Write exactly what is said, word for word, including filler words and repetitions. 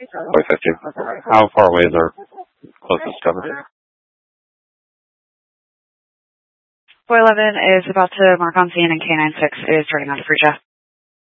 four fifty. How far away is our closest cover? four eleven is about to mark on scene and K nine six is starting on Fruja.